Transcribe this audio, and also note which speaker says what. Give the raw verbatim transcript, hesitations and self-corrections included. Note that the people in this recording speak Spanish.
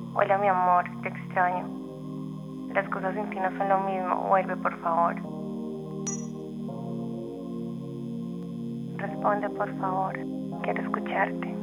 Speaker 1: Hola mi amor, te extraño. Las cosas sin ti no son lo mismo, vuelve por favor. Responde por favor, quiero escucharte.